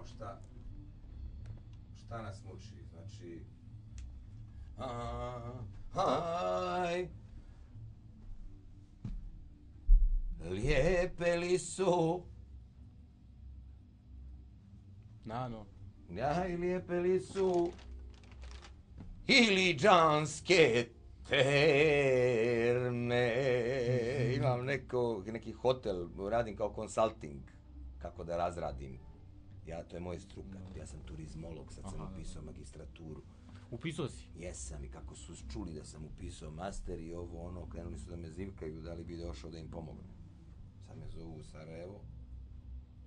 vidimo šta nas muči. Znači... Aj, lijepe li su... Nano. Aj, lijepe li su... Iliđanske terme. Imam neki hotel, radim kao konsulting, kako da razradim. To je moj struka, ja sam turizmolog, sad sam upisao magistraturu. Upisao si? Jesam, i kako su čuli da sam upisao master i ovo ono, krenuli su da me zivkaju, da li bi došao da im pomogne. Sad me zovu u Sarajevo,